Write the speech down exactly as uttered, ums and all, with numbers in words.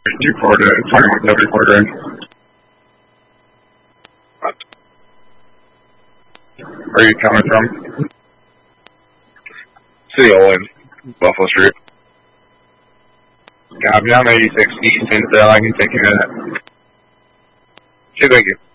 two four to twenty-one W quarter in. Where are you coming from? City Owen, Buffalo Street. Copy, I'm eighty-six East Intel, I can take care of that. Okay, thank you.